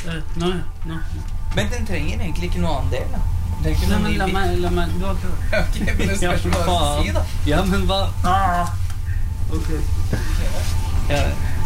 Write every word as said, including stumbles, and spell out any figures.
Nå, nå. Men den trenger egentlig ikke noe annen del, da. Nei, men la meg, la meg, du har klart. Ok, men det spørs hva du si, da. Ja, men hva? Ah. Ok. Ja,